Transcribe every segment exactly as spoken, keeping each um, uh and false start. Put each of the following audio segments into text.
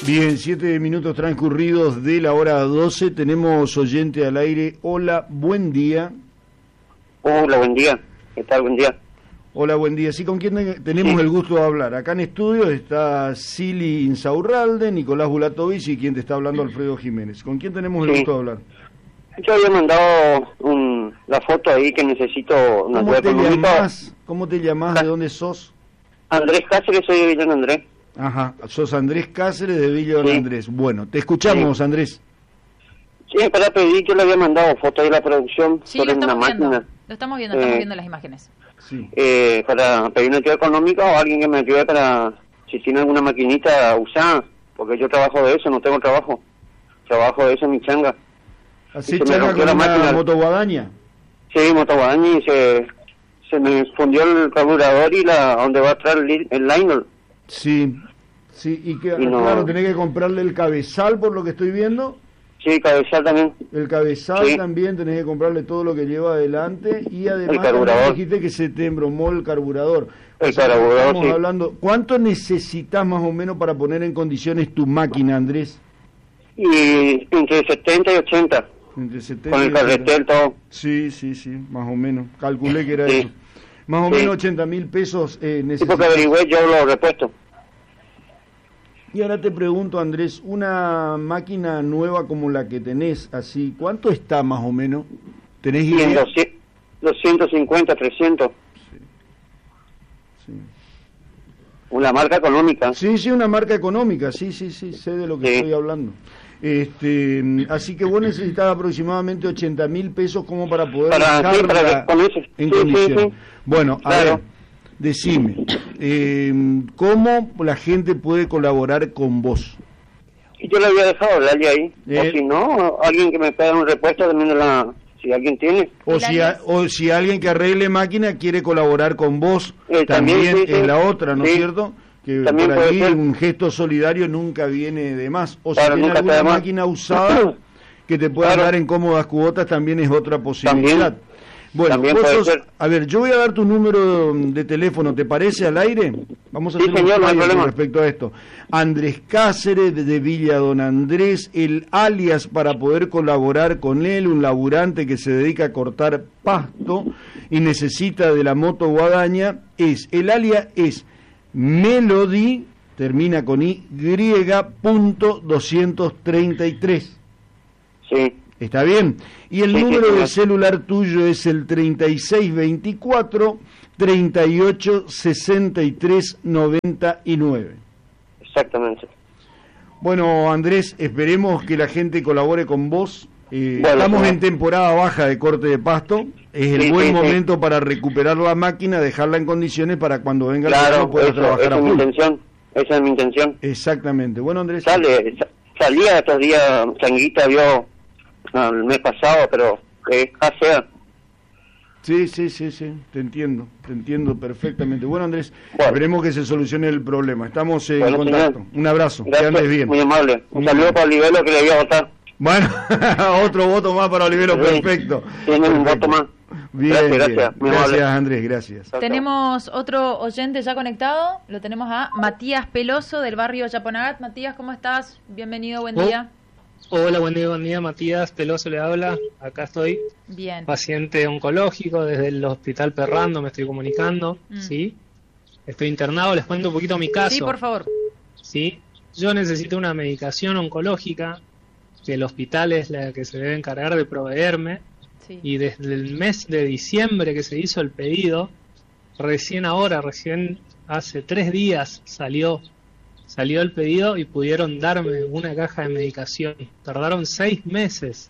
Bien, siete minutos transcurridos de la hora doce, tenemos oyente al aire. Hola, buen día. Hola, buen día. ¿Qué tal? Buen día. Hola, buen día. Sí, ¿con quién tenemos sí. el gusto de hablar? Acá en estudios está Sili Insaurralde, Nicolás Bulatovich y quien te está hablando, Alfredo Jiménez. ¿Con quién tenemos el sí. gusto de hablar? Yo había mandado un, la foto ahí que necesito una ¿Cómo ayuda te económica. llamás? ¿Cómo te llamás? ¿De dónde sos? Andrés Cáceres, soy de Villa Don Andrés. Ajá, sos Andrés Cáceres de Villa Don sí. Andrés. Bueno, te escuchamos, sí. Andrés. Sí, para pedir, yo le había mandado foto de la producción sí, sobre lo una viendo. máquina. Lo estamos viendo, estamos eh, viendo las imágenes. Sí. Eh, para pedir una ayuda económica o alguien que me ayude para, si tiene alguna maquinita usada, porque yo trabajo de eso, no tengo trabajo. Trabajo de eso en mi changa. ¿Así changa con una motoguadaña? Sí, motoguadaña y se, se me fundió el carburador y la donde va a entrar el, el liner. Sí, sí, y que y no... claro, tenés que comprarle el cabezal por lo que estoy viendo. Sí, cabezal también. El cabezal sí. también tenés que comprarle todo lo que lleva adelante y además el carburador. dijiste que se te embromó el carburador. El o sea, carburador, estamos sí. hablando, ¿cuánto necesitas más o menos para poner en condiciones tu máquina, Andrés? Y entre setenta y ochenta. Entre setenta con el y ochenta. carretel todo. Sí, sí, sí, más o menos. Calculé que era sí. eso. Más o sí. menos ochenta mil pesos eh, necesitas. Sí, porque averigüé, yo lo repuesto. Y ahora te pregunto, Andrés, una máquina nueva como la que tenés, así, ¿cuánto está más o menos? ¿Tenés idea? Y en doscientos cincuenta, trescientos. Sí. Sí. Una marca económica. Sí, sí, una marca económica, sí, sí, sí, sé de lo que sí. estoy hablando. Este, así que vos necesitas aproximadamente ochenta mil pesos como para poder para, dejarla sí, para con eso. en sí, condición. Sí, sí. Bueno, a claro. ver, decime, eh, ¿cómo la gente puede colaborar con vos? Y yo le había dejado el área ahí, eh, o si no, alguien que me pueda dar un repuesto también de la... Si alguien tiene. O si, a, o si alguien que arregle máquina quiere colaborar con vos, eh, también, también sí, es sí. la otra, ¿no es sí. cierto? Que también por puede ahí ser. un gesto solidario nunca viene de más. O claro, si tiene alguna máquina usada que te pueda claro. dar en cómodas cuotas, también es otra posibilidad. También. Bueno, también vos puede sos, ser. a ver, yo voy a dar tu número de teléfono, ¿te parece al aire? Vamos a sí, hacer señor, un no hay flyer problema. respecto a esto. Andrés Cáceres de Villa Don Andrés, el alias para poder colaborar con él, un laburante que se dedica a cortar pasto y necesita de la moto guadaña, es, el alias es Melody, termina con Y, punto doscientos treinta y tres. Sí. ¿Está bien? Y el sí, número sí, de celular tuyo es el treinta y seis veinticuatro, treinta y ocho sesenta y tres noventa y nueve. Exactamente. Bueno, Andrés, esperemos que la gente colabore con vos. Eh, bueno, estamos bueno. en temporada baja de corte de pasto. Es el sí, buen sí, momento sí. para recuperar la máquina, dejarla en condiciones para cuando venga el claro, verano pueda eso, trabajar esa a es mi full. intención. Esa es mi intención. Exactamente. Bueno, Andrés. Sale, salía estos días, Changuita vio no, el mes pasado, pero que sea. Sí, sí, sí, sí, te entiendo, te entiendo perfectamente. Bueno, Andrés, bueno. esperemos que se solucione el problema. Estamos en bueno, contacto. Señor. Un abrazo, Gracias, que andes bien. muy amable. Un muy saludo bien. para Olivelo que le voy a votar. Bueno, otro voto más para Olivero, sí. Perfecto. Tiene un voto más. Bien, gracias, bien. gracias. Muy Gracias, amable. Andrés, gracias. Tenemos otro oyente ya conectado, lo tenemos a Matías Peloso del barrio Yaponagat. Matías, ¿cómo estás? Bienvenido, buen oh. día. Hola, buen día, buen día, Matías Peloso le habla, acá estoy. Bien. Paciente oncológico desde el Hospital Perrando, me estoy comunicando, mm. ¿sí? Estoy internado, les cuento un poquito mi caso. Sí, por favor. Sí, yo necesito una medicación oncológica que el hospital es la que se debe encargar de proveerme. Sí. Y desde el mes de diciembre que se hizo el pedido, recién ahora, recién hace tres días salió salió el pedido y pudieron darme una caja de medicación. Tardaron seis meses.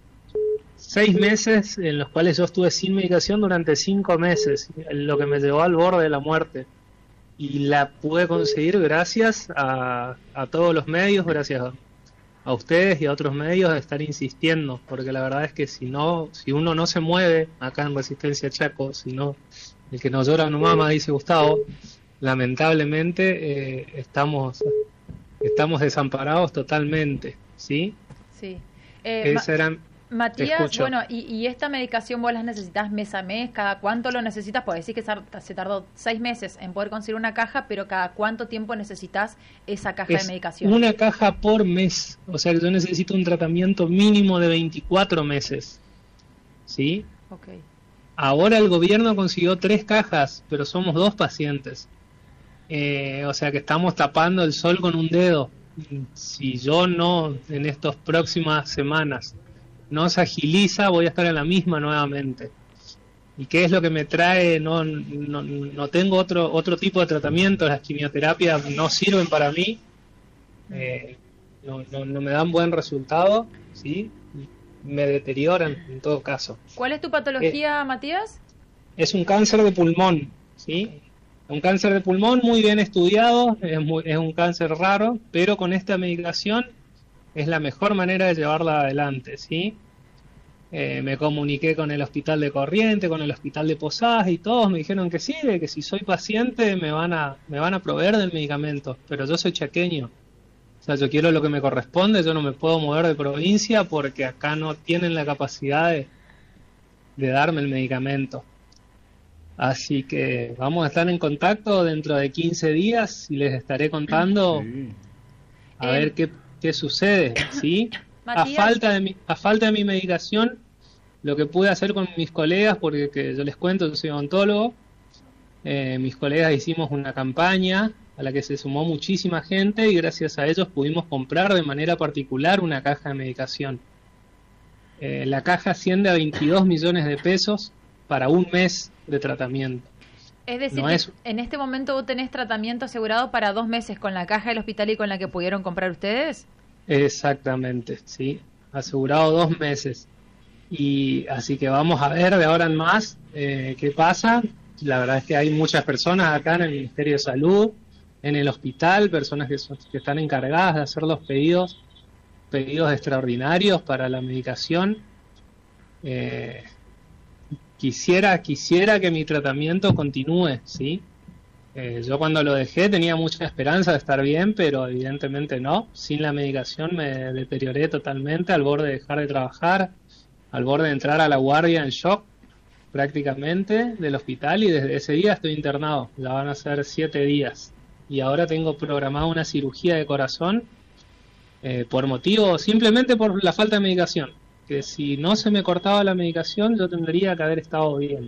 Seis meses en los cuales yo estuve sin medicación durante cinco meses, lo que me llevó al borde de la muerte. Y la pude conseguir gracias a, a todos los medios, gracias a, a ustedes y a otros medios de estar insistiendo, porque la verdad es que si no, si uno no se mueve acá en Resistencia Chaco, si no, el que no llora no mama, dice Gustavo, lamentablemente eh, estamos estamos desamparados totalmente, ¿sí? Sí. Eh, Esa era... Matías, bueno, y, y esta medicación vos las necesitas mes a mes, ¿cada cuánto lo necesitas? Porque decís que se tardó seis meses en poder conseguir una caja, pero ¿cada cuánto tiempo necesitas esa caja es de medicación? Una caja por mes, o sea que yo necesito un tratamiento mínimo de veinticuatro meses, ¿sí? Okay. Ahora el gobierno consiguió tres cajas, pero somos dos pacientes, eh, o sea que estamos tapando el sol con un dedo. Si yo no, en estas próximas semanas, no se agiliza, voy a estar en la misma nuevamente. ¿Y qué es lo que me trae? No, no, no tengo otro otro tipo de tratamiento, las quimioterapias no sirven para mí, eh, no, no, no me dan buen resultado, ¿sí? Me deterioran en todo caso. ¿Cuál es tu patología, eh, Matías? Es un cáncer de pulmón, ¿sí? Un cáncer de pulmón muy bien estudiado, es, muy, es un cáncer raro, pero con esta medicación es la mejor manera de llevarla adelante, ¿sí? Eh, me comuniqué con el hospital de Corrientes, con el hospital de Posadas y todos me dijeron que sí, de que si soy paciente me van a me van a proveer del medicamento, pero yo soy chaqueño, o sea, yo quiero lo que me corresponde, yo no me puedo mover de provincia porque acá no tienen la capacidad de, de darme el medicamento. Así que vamos a estar en contacto dentro de quince días y les estaré contando sí. a eh, ver qué, qué sucede, ¿sí? A falta de mi, a falta de mi medicación, lo que pude hacer con mis colegas, porque que yo les cuento, yo soy odontólogo, eh, mis colegas hicimos una campaña a la que se sumó muchísima gente y gracias a ellos pudimos comprar de manera particular una caja de medicación. Eh, la caja asciende a veintidós millones de pesos para un mes de tratamiento. Es decir, no es... en este momento vos tenés tratamiento asegurado para dos meses con la caja del hospital y con la que pudieron comprar ustedes. Exactamente, sí, asegurado dos meses. Y así que vamos a ver de ahora en más eh, qué pasa. La verdad es que hay muchas personas acá en el Ministerio de Salud, en el hospital, personas que, son, que están encargadas de hacer los pedidos, pedidos extraordinarios para la medicación. Eh, quisiera, quisiera que mi tratamiento continúe, ¿sí? Eh, yo cuando lo dejé tenía mucha esperanza de estar bien, pero evidentemente no. Sin la medicación me deterioré totalmente, al borde de dejar de trabajar, al borde de entrar a la guardia en shock prácticamente del hospital, y desde ese día estoy internado. Ya van a ser siete días y ahora tengo programada una cirugía de corazón eh, por motivo, simplemente por la falta de medicación, que si no se me cortaba la medicación yo tendría que haber estado bien.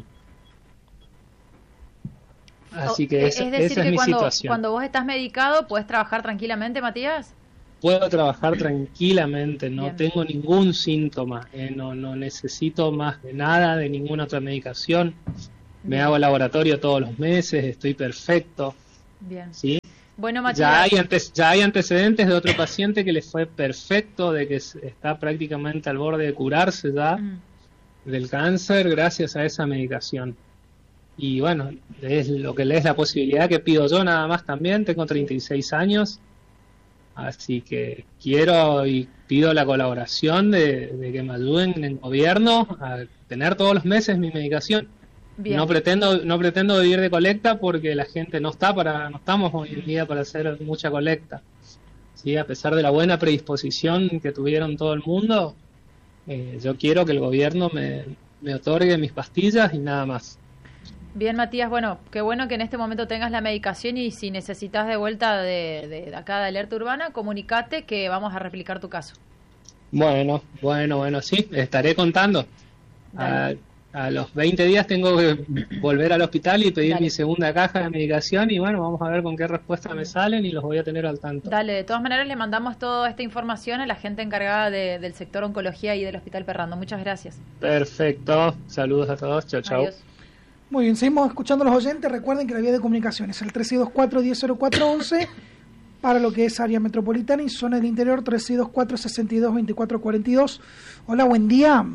Así que es, es decir, esa que es mi cuando, situación. Cuando vos estás medicado, ¿puedes trabajar tranquilamente, Matías? Puedo trabajar tranquilamente, no Bien. tengo ningún síntoma, eh, no, no necesito más de nada, de ninguna otra medicación. Me Bien. hago laboratorio todos los meses, estoy perfecto. Bien. ¿Sí? Bueno, Matías. Ya hay, antes, ya hay antecedentes de otro paciente que le fue perfecto, de que está prácticamente al borde de curarse ya mm. del cáncer gracias a esa medicación. Y bueno, es lo que le es la posibilidad que pido yo nada más también. Tengo treinta y seis años, así que quiero y pido la colaboración de, de que me ayuden en el gobierno a tener todos los meses mi medicación. Bien. No pretendo no pretendo vivir de colecta porque la gente no está para no estamos hoy en día para hacer mucha colecta. Sí, a pesar de la buena predisposición que tuvieron todo el mundo, eh, yo quiero que el gobierno me, me otorgue mis pastillas y nada más. Bien, Matías, bueno, qué bueno que en este momento tengas la medicación y si necesitas de vuelta de, de, de acá de Alerta Urbana, comunicate que vamos a replicar tu caso. Bueno, bueno, bueno, sí, estaré contando. A, a los veinte días tengo que volver al hospital y pedir Dale. mi segunda caja de medicación y bueno, vamos a ver con qué respuesta me salen y los voy a tener al tanto. Dale, de todas maneras le mandamos toda esta información a la gente encargada de, del sector oncología y del Hospital Perrando. Muchas gracias. Perfecto, saludos a todos, chao, chao. Adiós. Muy bien, seguimos escuchando a los oyentes. Recuerden que la vía de comunicación es el tres seis dos cuatro, uno cero cero cuatro once para lo que es área metropolitana y zona del interior tres seis dos cuatro, seis dos, dos cuatro cuatro dos. Hola, buen día.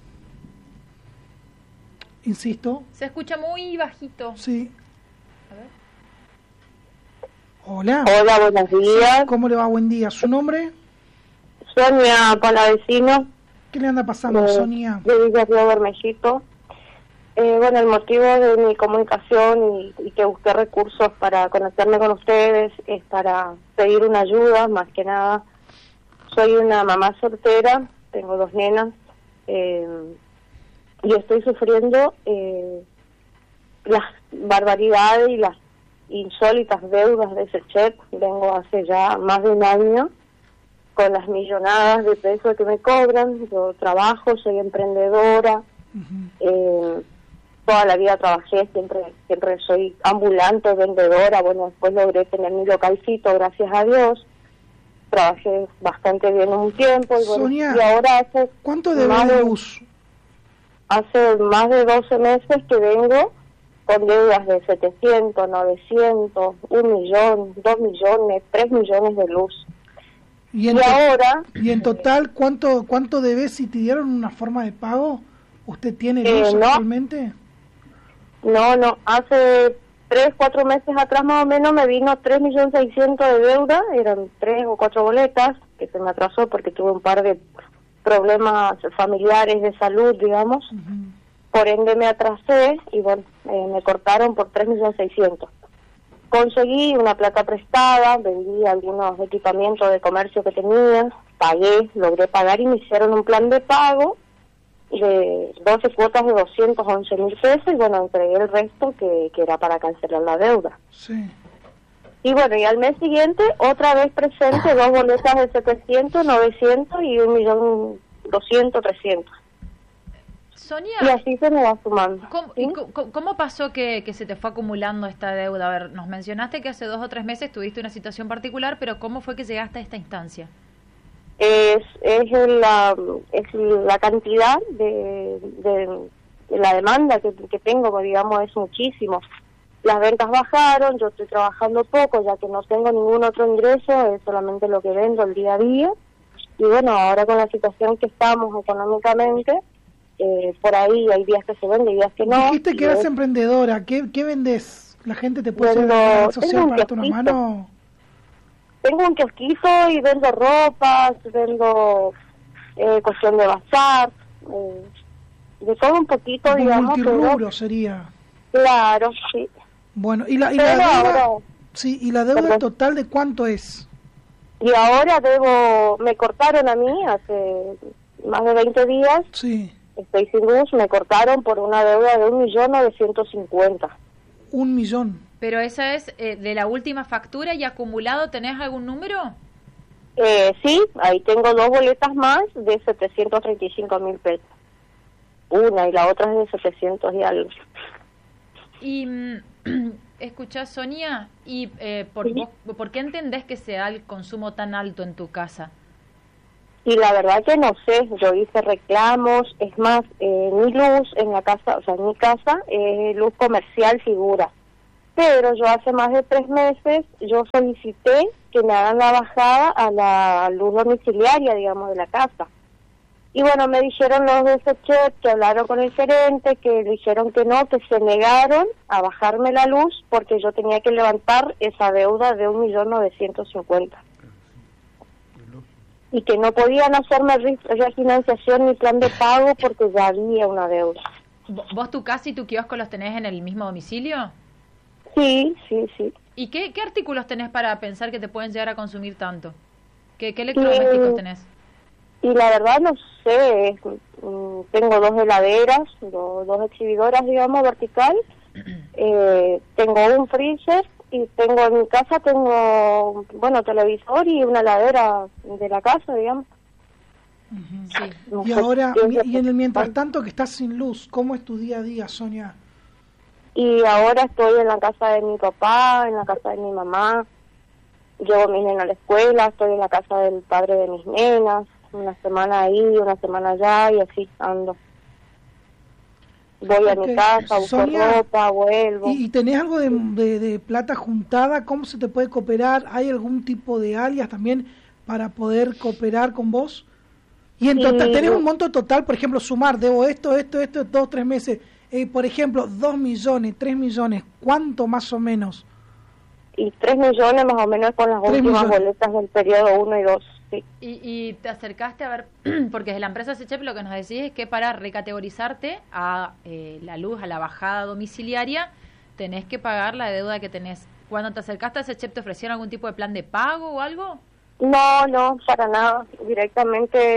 Insisto. Se escucha muy bajito. Sí. A ver. Hola. Hola, buenos días. ¿Cómo le va? Buen día. ¿Su nombre? Sonia Palavecino. ¿Qué le anda pasando, de, Sonia? De Villa Río Bermellito. Eh, bueno, el motivo de mi comunicación y, y que busqué recursos para conectarme con ustedes es para pedir una ayuda, más que nada. Soy una mamá soltera, tengo dos nenas eh, y estoy sufriendo eh, las barbaridades y las insólitas deudas de SECHEP. Vengo hace ya más de un año con las millonadas de pesos que me cobran. Yo trabajo, soy emprendedora, uh-huh. eh, toda la vida trabajé, siempre siempre soy ambulante, vendedora. Bueno, después logré tener mi localcito, gracias a Dios. Trabajé bastante bien un tiempo. Y, bueno, Sonia, y ahora hace ¿cuánto debes de luz? Hace más de doce meses que vengo con deudas de setecientos, novecientos, un millón, dos millones, tres millones de luz. Y, en y ahora... ¿Y en total cuánto cuánto debes si te dieron una forma de pago? ¿Usted tiene luz eh, no, actualmente? No, no, hace tres, cuatro meses atrás más o menos me vino tres millones seiscientos de deuda, eran tres o cuatro boletas, que se me atrasó porque tuve un par de problemas familiares de salud, digamos. Uh-huh. Por ende me atrasé y bueno, eh, me cortaron por tres millones seiscientos. Conseguí una plata prestada, vendí algunos equipamientos de comercio que tenía, pagué, logré pagar y me hicieron un plan de pago de doce cuotas de doscientos once mil pesos y bueno, entregué el resto que, que era para cancelar la deuda. Sí. Y bueno, y al mes siguiente otra vez presente dos boletas de setecientos, novecientos y un millón doscientos, trescientos. Sonia, y así se me va sumando. ¿Cómo, ¿sí? ¿cómo, cómo pasó que, que se te fue acumulando esta deuda? A ver, nos mencionaste que hace dos o tres meses tuviste una situación particular, pero ¿cómo fue que llegaste a esta instancia? Es, es, la, es la cantidad de, de, de la demanda que, que tengo, digamos, es muchísimo. Las ventas bajaron, yo estoy trabajando poco, ya que no tengo ningún otro ingreso, es solamente lo que vendo el día a día. Y bueno, ahora con la situación que estamos económicamente, eh, por ahí hay días que se vende y días que no. Dijiste que eres es... emprendedora, ¿qué, qué vendes? ¿La gente te puede vendo, hacer una social para darte una kiosquito. mano? Tengo un kiosquito y vendo ropas, vendo eh, cuestión de bazar, eh, de todo un poquito, un digamos. Multirrubro pero... sería. Claro, sí. Bueno, ¿y la, y pero la deuda, ahora... sí, ¿y la deuda Perdón. total de cuánto es? Y ahora debo, me cortaron a mí hace más de veinte días, sí. Estoy sin luz, me cortaron por una deuda de un millón novecientos cincuenta. Un millón. Pero esa es eh, de la última factura y acumulado, ¿tenés algún número? Eh, sí, ahí tengo dos boletas más de setecientos treinta y cinco mil pesos. Una y la otra es de setecientos y algo. Y escuchá, Sonia, ¿y eh, por, sí. vos, por qué entendés que se da el consumo tan alto en tu casa? Y la verdad que no sé, yo hice reclamos, es más, eh, mi luz en la casa, o sea, en mi casa, es eh, luz comercial figura. Pero yo hace más de tres meses, yo solicité que me hagan la bajada a la luz domiciliaria, digamos, de la casa. Y bueno, me dijeron los de SECHEP que hablaron con el gerente, que dijeron que no, que se negaron a bajarme la luz porque yo tenía que levantar esa deuda de un millón novecientos cincuenta. Y que no podían hacerme refinanciación ni plan de pago porque ya había una deuda. ¿Vos tu casa y tu kiosco los tenés en el mismo domicilio? Sí, sí, sí. ¿Y qué, qué artículos tenés para pensar que te pueden llegar a consumir tanto? ¿Qué, qué electrodomésticos tenés? Y la verdad no sé, es, mm, tengo dos heladeras, do, dos exhibidoras, digamos, vertical, eh, tengo un freezer y tengo en mi casa, tengo, bueno, televisor y una heladera de la casa, digamos. Uh-huh. Sí. No y sé, ahora, y en el mientras tanto que estás sin luz, ¿cómo es tu día a día, Sonia? Y ahora estoy en la casa de mi papá, en la casa de mi mamá, llevo a mis nenas a la escuela, estoy en la casa del padre de mis nenas, una semana ahí, una semana allá y así ando. Voy okay. a mi casa, busco Sonia, ropa, vuelvo. ¿Y, y tenés algo de, de, de plata juntada? ¿Cómo se te puede cooperar? ¿Hay algún tipo de alias también para poder cooperar con vos? Y en total, tenés un monto total, por ejemplo, sumar, debo esto, esto, esto, dos, tres meses. Eh, por ejemplo, dos millones, tres millones, ¿cuánto más o menos? Y tres millones más o menos con las últimas millones. Boletas del periodo uno y dos. Sí. Y, y te acercaste a ver, porque desde la empresa SECHEP lo que nos decís es que para recategorizarte a eh, la luz, a la bajada domiciliaria, tenés que pagar la deuda que tenés. Cuando te acercaste a SECHEP, ¿te ofrecieron algún tipo de plan de pago o algo? No, no, para nada, directamente.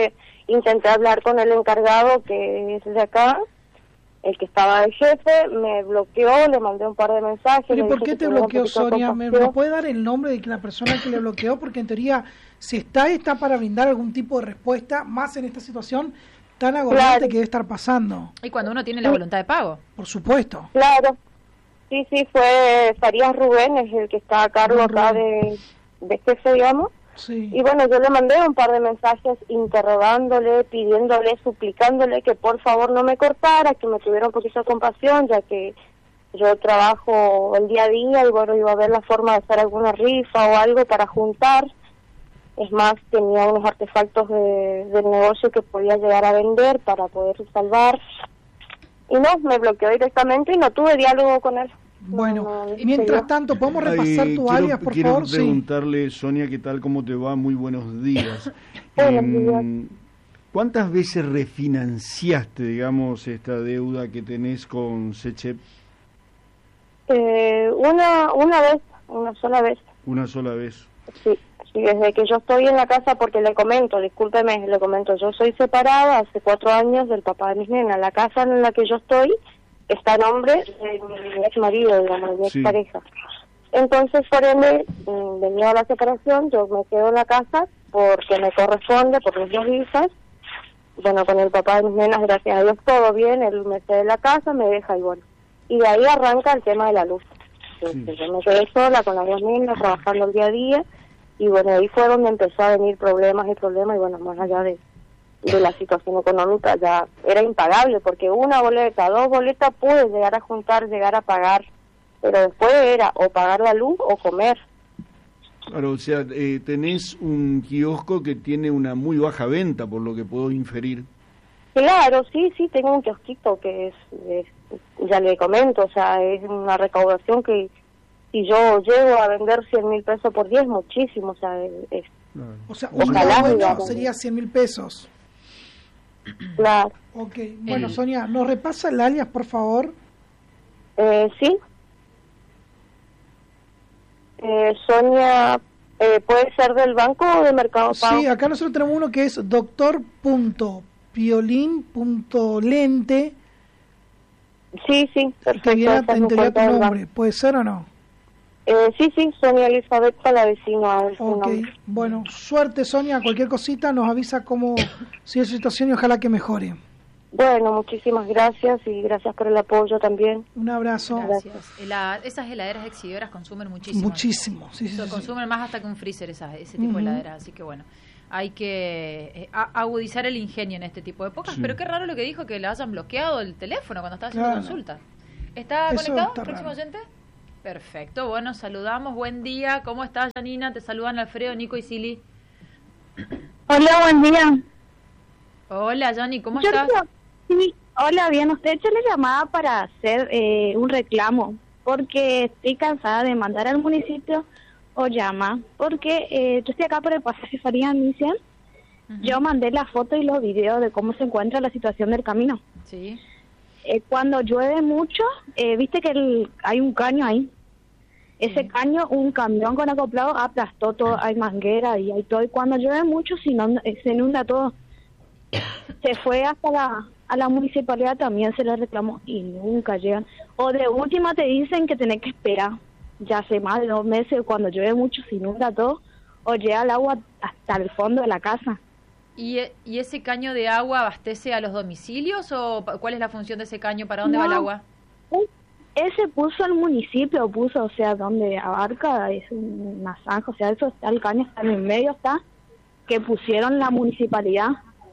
intenté hablar con el encargado, que es de acá, el que estaba de jefe, me bloqueó, le mandé un par de mensajes. ¿Pero por qué te bloqueó, Sonia? ¿Me, ¿Me puede dar el nombre de la persona que le bloqueó? Porque en teoría, si está, está para brindar algún tipo de respuesta, más en esta situación tan agobiante claro. que debe estar pasando. Y cuando uno tiene la voluntad de pago. Por supuesto. Claro. Sí, sí, fue Farías Rubén, es el que está a cargo acá de, de jefe, digamos. Sí. Y bueno, yo le mandé un par de mensajes interrogándole, pidiéndole, suplicándole que por favor no me cortara, que me tuviera un poquito de compasión, ya que yo trabajo el día a día y bueno, iba a ver la forma de hacer alguna rifa o algo para juntar. Es más, tenía unos artefactos de, del negocio que podía llegar a vender para poder salvar. Y no, me bloqueó directamente y no tuve diálogo con él. Bueno, no, no, mientras tanto, ¿podemos repasar Ay, tu quiero, alias, por quiero favor? Quiero preguntarle, sí. Sonia, ¿qué tal? ¿Cómo te va? Muy buenos días. Buenos eh, días. ¿Cuántas veces refinanciaste, digamos, esta deuda que tenés con SECHEP? Eh, una, una vez, una sola vez. Una sola vez. Sí, sí, desde que yo estoy en la casa, porque le comento, discúlpeme, le comento, yo soy separada hace cuatro años del papá de mis nenas. La casa en la que yo estoy está a nombre de mi ex marido, digamos, de mi sí. ex pareja. Entonces, por ende, venía la separación, yo me quedo en la casa porque me corresponde, por mis dos hijas. Bueno, con el papá de mis nenas, gracias a Dios, todo bien, él me cede la casa, me deja y bueno. Y de ahí arranca el tema de la luz. Sí. Yo me quedé sola con las dos niñas, trabajando el día a día, y bueno, ahí fue donde empezó a venir problemas y problemas, y bueno, más allá de, de la situación económica, ya era impagable, porque una boleta, dos boletas pude llegar a juntar, llegar a pagar, pero después era o pagar la luz o comer. Claro, o sea, eh, tenés un kiosco que tiene una muy baja venta, por lo que puedo inferir. Claro, sí, sí, tengo un kiosquito que es, es ya le comento, o sea, es una recaudación que si yo llego a vender cien mil pesos por día es muchísimo, o sea, es... Claro. O sea, un día bueno sería cien mil pesos. Claro. Ok, bueno, el... Sonia, ¿nos repasa el alias, por favor? Eh, sí. Eh, Sonia, eh, ¿puede ser del banco o de Mercado Pago? Sí, acá nosotros tenemos uno que es doctor punto piolín punto lente. Sí, sí, perfecto. Que viene a tener tu nombre, ¿puede ser o no? Eh, sí, sí, Sonia Elizabeth Palavecino. Ok, bueno, suerte Sonia, cualquier cosita nos avisa cómo sigue su situación y ojalá que mejore. Bueno, muchísimas gracias y gracias por el apoyo también. Un abrazo. Gracias. La, esas heladeras exhibidoras consumen muchísimo. Muchísimo, sí, sí, so, sí. Consumen más hasta que un freezer esas, ese tipo uh-huh. de heladeras, así que bueno. Hay que eh, agudizar el ingenio en este tipo de épocas, sí. Pero qué raro lo que dijo, que le hayan bloqueado el teléfono cuando estaba haciendo claro. consulta. ¿Está Eso conectado, está próximo raro. oyente? Perfecto, bueno, saludamos, buen día. ¿Cómo estás, Janina? Te saludan Alfredo, Nico y Silly. Hola, buen día. Hola, Jani, ¿cómo yo estás? Le, sí, hola, bien. Usted yo le llamaba para hacer eh, un reclamo, porque estoy cansada de mandar al municipio o llama, porque eh, yo estoy acá por el pasaje Farías Misión. Uh-huh. Yo mandé la foto y los videos de cómo se encuentra la situación del camino. Sí. Eh, cuando llueve mucho, eh, viste que el, hay un caño ahí. Ese sí. caño, un camión con acoplado aplastó todo, hay manguera y hay todo. Y cuando llueve mucho se inunda, se inunda todo. Se fue hasta la, a la municipalidad, también se le reclamó y nunca llegan. O de última te dicen que tenés que esperar. Ya hace más de dos meses, cuando llueve mucho se inunda todo. O llega el agua hasta el fondo de la casa. ¿Y, ¿Y ese caño de agua abastece a los domicilios o cuál es la función de ese caño? ¿Para dónde no, va el agua? Ese puso el municipio, puso, o sea, donde abarca, es una zanja, o sea, eso está, el caño está en el medio, está, que pusieron la municipalidad.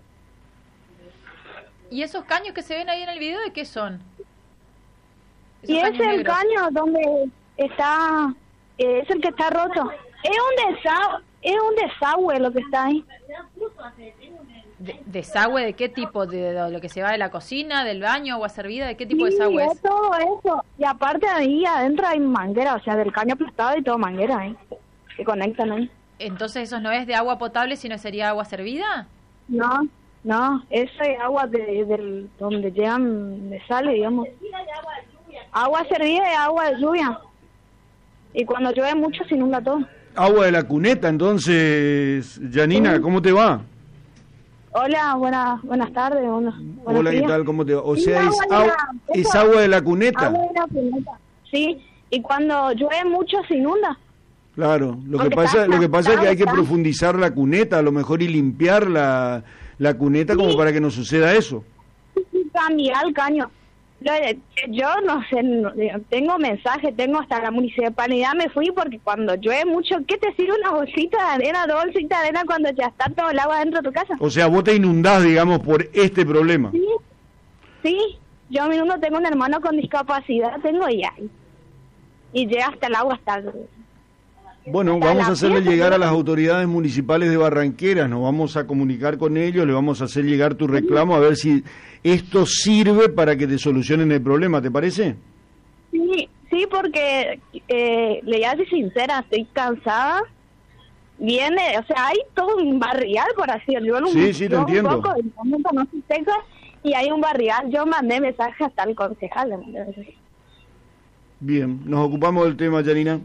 ¿Y esos caños que se ven ahí en el video, de qué son? Y ese es el caño donde está, eh, es el que está roto. Es un desagüe, es un desagüe lo que está ahí. De, ¿Desagüe de qué tipo? ¿De, de lo que se va de la cocina, del baño, agua servida? ¿De qué tipo sí, de desagüe es? es todo eso. Y aparte ahí adentro hay manguera, o sea, del caño aplastado y todo manguera ahí, que conectan ahí. Entonces, ¿eso no es de agua potable, sino sería agua servida? No, no, eso es agua de, de donde llegan, de sale, digamos. Agua servida y agua de lluvia. Y cuando llueve mucho se inunda todo. Agua de la cuneta, entonces, Janina, sí. ¿Cómo te va? Hola, buenas buenas tardes. Buenas, Hola, ¿qué días. tal? ¿Cómo te va? O sea, Sí, es, agua, agua, es agua de la cuneta. Agua de la cuneta. Sí, y cuando llueve mucho se inunda. Claro, lo que Porque pasa, está lo que pasa es que hay que está- profundizar la cuneta, a lo mejor y limpiar la, la cuneta como Sí. para que no suceda eso. Cambiar el caño. Yo, yo no sé, no- tengo mensaje, tengo hasta la municipalidad, me fui porque cuando llueve mucho, ¿qué te sirve una bolsita de arena, dos bolsitas de arena cuando ya está todo el agua dentro de tu casa? O sea, vos te inundás, digamos, por este problema. Sí, sí, yo a menudo tengo un hermano con discapacidad, tengo ya, y llega hasta el agua, hasta el... Bueno, hasta vamos la a hacerle fiesta, llegar a ¿no? las autoridades municipales de Barranqueras, nos vamos a comunicar con ellos, le vamos a hacer llegar tu reclamo a ver si esto sirve para que te solucionen el problema, ¿te parece? Sí, sí, porque eh, le voy a ser sincera, estoy cansada. Viene, o sea, hay todo un barrial, por así decirlo. Sí, sí, te yo entiendo. Un poco, el momento no se seca, y hay un barrial. Yo mandé mensaje hasta el concejal. ¿Me Bien, nos ocupamos del tema, Janina.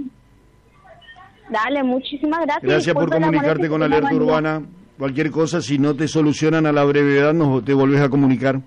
Dale, muchísimas gracias. Gracias por Disculpe la comunicarte molestia con que Alerta tengo, Urbana. Cualquier cosa, si no te solucionan a la brevedad, nos te volvés a comunicar.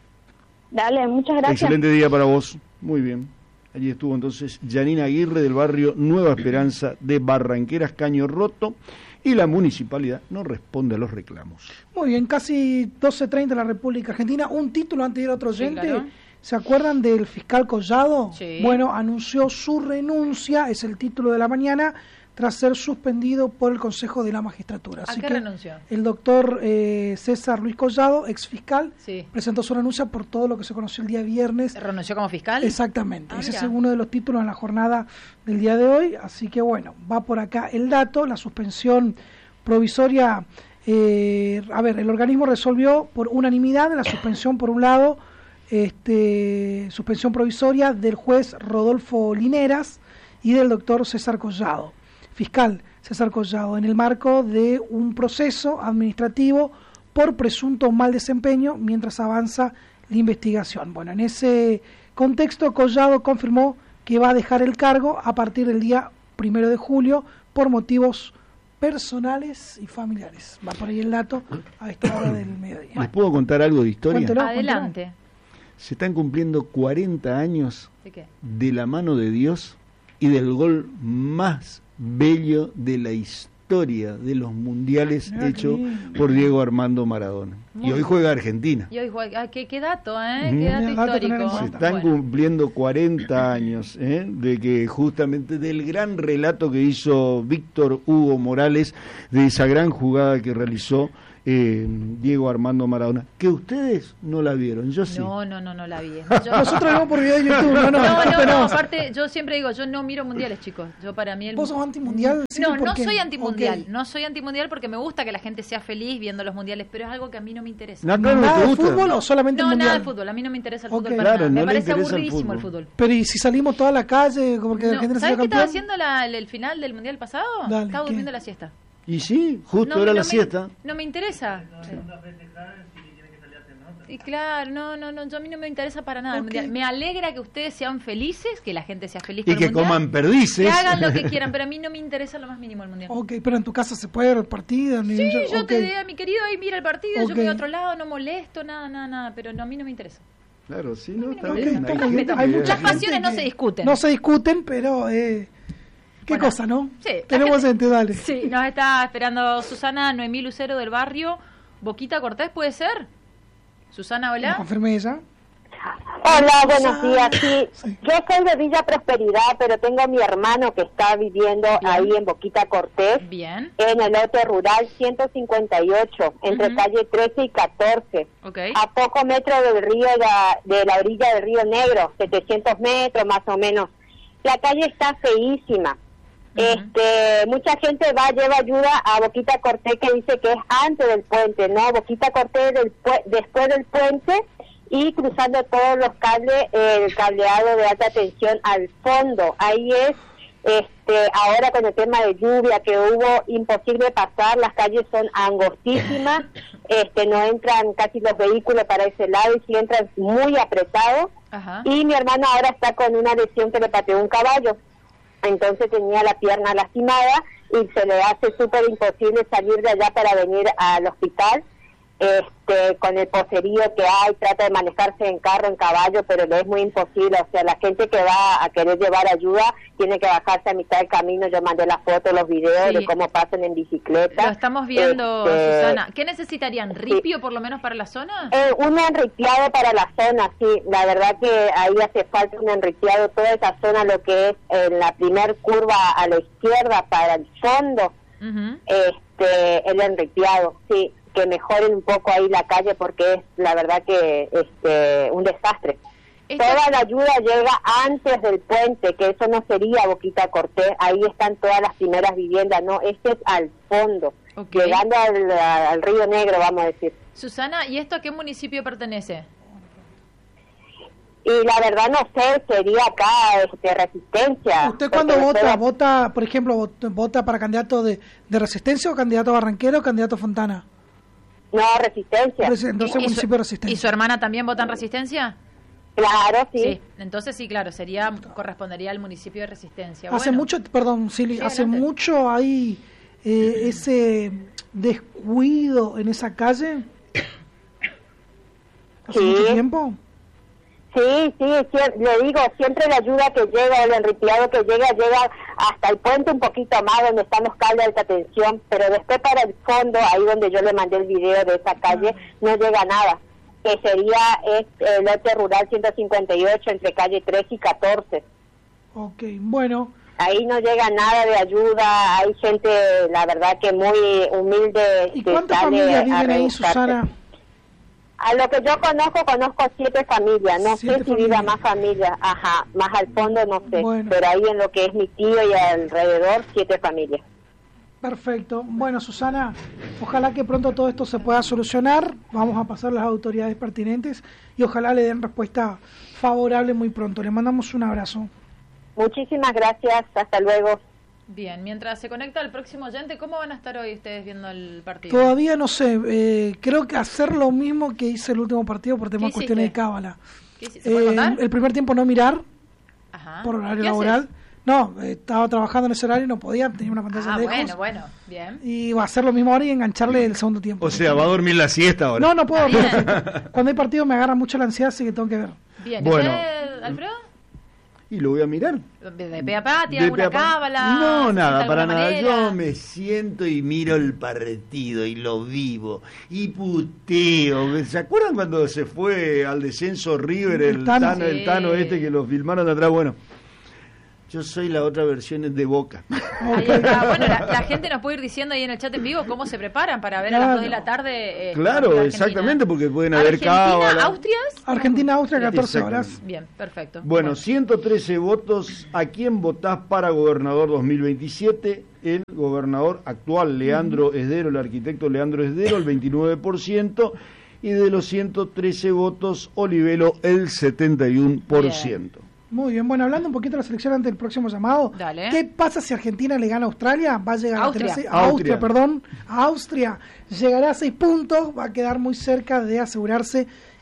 Dale, muchas gracias. Excelente día para vos. Muy bien. Allí estuvo entonces Janina Aguirre del barrio Nueva Esperanza de Barranqueras, Caño Roto, y la municipalidad no responde a los reclamos. Muy bien, casi doce treinta en la República Argentina. Un título antes de ir a otro Sí, oyente. claro. ¿Se acuerdan del fiscal Collado? Sí. Bueno, anunció su renuncia, es el título de la mañana, tras ser suspendido por el Consejo de la Magistratura. ¿A Así qué que renunció? el doctor eh, César Luis Collado, ex fiscal, Sí. presentó su renuncia por todo lo que se conoció el día viernes. ¿Renunció como fiscal? Exactamente, Ah, ese mira. es uno de los títulos en la jornada del día de hoy, así que bueno, va por acá el dato, la suspensión provisoria, eh, a ver, el organismo resolvió por unanimidad la suspensión por un lado, este, suspensión provisoria del juez Rodolfo Lineras y del doctor César Collado, fiscal César Collado, en el marco de un proceso administrativo por presunto mal desempeño mientras avanza la investigación. Bueno, en ese contexto, Collado confirmó que va a dejar el cargo a partir del día primero de julio por motivos personales y familiares. Va por ahí el dato a esta hora del mediodía. ¿Les puedo contar algo de historia? Cuéntelo. Adelante. Se están cumpliendo cuarenta años ¿De qué? de la mano de Dios y del gol más bello de la historia de los mundiales Mirá hecho qué lindo. por Diego Armando Maradona. Muy Y hoy bien. juega Argentina. Y hoy juega, ah, ¿qué, qué dato, ¿eh? Ujú. Qué dato Dato a tener en histórico. Se cuenta. están Bueno. cumpliendo cuarenta años ¿eh? de que justamente del gran relato que hizo Víctor Hugo Morales, de esa gran jugada que realizó eh, Diego Armando Maradona, que ustedes no la vieron, yo sí. No, no, no, no la vi. Yo- Nosotros lo vemos por video de YouTube, no, no, No, no, no, pero- aparte yo siempre digo, yo no miro mundiales, chicos. Yo para mí el ¿Vos sos antimundial? Sí, No, ¿por no qué? soy antimundial, Ok. no soy antimundial porque me gusta que la gente sea feliz viendo los mundiales, pero es algo que a mí no me interesa. No, no, no ¿Nada te de gusta. fútbol o solamente No, el mundial? nada de fútbol, a mí no me interesa el Ok. fútbol para Claro, nada. no Me le parece interesa el aburridísimo el fútbol. fútbol. Pero ¿y si salimos toda la calle como que No, Argentina ¿sabes sea qué estaba campeón? haciendo la- el, el final del mundial pasado? Dale, estaba ¿qué? durmiendo la siesta. Y sí, justo No, era no la me- siesta. No me interesa. Y claro, no, no, no, yo a mí no me interesa para nada el Ok. mundial. Me alegra que ustedes sean felices, que la gente sea feliz Y con que el mundial. coman perdices. Que hagan lo que quieran, pero a mí no me interesa lo más mínimo el mundial. Ok, pero en tu casa se puede ver partido. ni- Sí, yo ok. te diría a mi querido, ahí mira el partido, Ok. yo me voy a otro lado, no molesto, nada, nada, nada, pero no, a mí no me interesa. Claro, sí, no, está Ok, bien. está hay muy bien. gente Hay que- mucha Las gente pasiones no que se discuten. No se discuten, pero eh, qué Bueno, cosa, ¿no? sí, la Tenemos gente- gente, dale. Sí, nos está esperando Susana Noemí Lucero del barrio. Boquita Cortés, ¿puede ser? Susana, Me hola. confirme ella. Hola, buenos Hola. días. Sí, Sí. yo soy de Villa Prosperidad, pero tengo a mi hermano que está viviendo Bien. ahí en Boquita Cortés, Bien, en el lote rural ciento cincuenta y ocho, entre Ujú. calle trece y catorce, ok. a pocos metros del río, la- de la orilla del río Negro, setecientos metros más o menos. La calle está feísima. Ujú. Este, mucha gente va, lleva ayuda a Boquita Cortés, que dice que es antes del puente, ¿no? Boquita Cortés del pue- después del puente, y cruzando todos los cables, eh, el cableado de alta tensión al fondo. Ahí es, este, ahora con el tema de lluvia que hubo, imposible pasar, las calles son angostísimas, este, no entran casi los vehículos para ese lado, y si entran muy apretados. Ajá. Y mi hermano ahora está con una lesión que le pateó un caballo, entonces tenía la pierna lastimada y se le hace súper imposible salir de allá para venir al hospital. este, con el poserío que hay, trata de manejarse en carro, en caballo, pero le es muy imposible. O sea, la gente que va a querer llevar ayuda tiene que bajarse a mitad del camino. Yo mandé las fotos, los videos sí. de cómo pasan en bicicleta. Lo estamos viendo, este, Susana. ¿Qué necesitarían? ¿Ripio sí. por lo menos para la zona? Eh, un enripiado para la zona, sí. La verdad que ahí hace falta un enripiado. Toda esa zona, lo que es en la primer curva a la izquierda para el fondo, uh-huh. este, el enripiado, sí. Que mejoren un poco ahí la calle porque es la verdad que este un desastre. Esta... Toda la ayuda llega antes del puente, que eso no sería Boquita Cortés, ahí están todas las primeras viviendas, no, este es al fondo, okay. llegando al, al Río Negro, vamos a decir. Susana, ¿y esto a qué municipio pertenece? Y la verdad no sé, sería acá este, Resistencia. ¿Usted cuando vota, pueda... vota, por ejemplo, vota para candidato de, de Resistencia o candidato Barranquero o candidato Fontana? No, Resistencia. Entonces, ¿Y, municipio su, Resistencia. ¿Y su hermana también vota en Resistencia? Claro, sí. sí. Entonces sí, claro, sería correspondería al municipio de Resistencia. Hace bueno. mucho, perdón, Silly, sí, hace adelante. mucho hay eh, ese descuido en esa calle. ¿Hace sí. mucho tiempo? Sí, sí, le digo, siempre la ayuda que llega, el enripiado que llega, llega hasta el puente un poquito más donde están los cables de alta tensión, pero después para el fondo, ahí donde yo le mandé el video de esa calle, no llega nada, que sería es, el lote rural ciento cincuenta y ocho entre calle tres y catorce. Ok, bueno. Ahí no llega nada de ayuda, hay gente, la verdad que muy humilde. ¿Y cuántas familias viven ahí, Susana? A lo que yo conozco, conozco siete familias, no siete sé si familias. viva más familias, ajá, más al fondo no sé, bueno. pero ahí en lo que es mi tío y alrededor, siete familias. Perfecto. Bueno, Susana, ojalá que pronto todo esto se pueda solucionar, vamos a pasar a las autoridades pertinentes y ojalá le den respuesta favorable muy pronto. Le mandamos un abrazo. Muchísimas gracias, hasta luego. Bien, mientras se conecta el próximo oyente, ¿cómo van a estar hoy ustedes viendo el partido? Todavía no sé, eh, creo que hacer lo mismo que hice el último partido por temas cuestiones de cábala. Eh, el primer tiempo no mirar, Ajá. por horario laboral. Haces? No, eh, estaba trabajando en ese horario y no podía, tenía una pantalla ah, lejos. bueno, bueno, bien. Y va a hacer lo mismo ahora y engancharle el segundo tiempo. O sea, va a dormir la siesta ahora. No, no puedo dormir la siesta. Cuando hay partido me agarra mucho la ansiedad, así que tengo que ver. Bien, bueno. ¿usted, Alfredo? Y lo voy a mirar. ¿De pe a pa? ¿Tiene alguna cábala? No, nada, para nada. manera? Yo me siento y miro el partido y lo vivo. Y puteo. ¿Se acuerdan cuando se fue al descenso River, el, el Tano, sí. el Tano este que lo filmaron de atrás? Bueno, yo soy la otra versión de Boca. Ahí está. Bueno, la, la gente nos puede ir diciendo ahí en el chat en vivo cómo se preparan para ver claro. a las dos de la tarde. Eh, claro, exactamente, porque pueden haber cábala. ¿Argentina, Austria? Argentina, Austria, catorce horas. Bien, perfecto. Bueno, bueno, ciento trece votos. ¿A quién votás para gobernador dos mil veintisiete? El gobernador actual, Leandro uh-huh. Esdero, el arquitecto Leandro Esdero, el veintinueve por ciento. Y de los ciento trece votos, Olivelo, el setenta y uno por ciento. Bien. Muy bien, bueno, hablando un poquito de la selección antes del próximo llamado, Dale. ¿qué pasa si Argentina le gana a Australia? Va a llegar Austria. a, tener, a Austria, perdón, a Austria, llegará a seis puntos, va a quedar muy cerca de asegurarse